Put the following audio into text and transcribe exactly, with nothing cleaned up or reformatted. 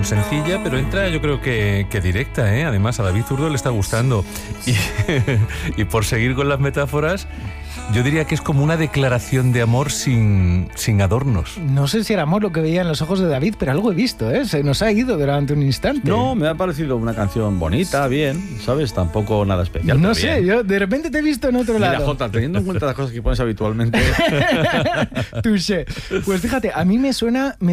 Sencilla, pero entra yo creo que, que directa, ¿eh? Además a David Zurdo le está gustando. Y, y por seguir con las metáforas, yo diría que es como una declaración de amor sin, sin adornos. No sé si era amor lo que veía en los ojos de David, pero algo he visto, ¿eh? Se nos ha ido durante un instante. No, me ha parecido una canción bonita, bien, ¿sabes? Tampoco nada especial. No sé, bien. Yo de repente te he visto en otro Mira, lado. Jota, teniendo en cuenta las cosas que pones habitualmente... Touché. Pues fíjate, a mí me suena... Me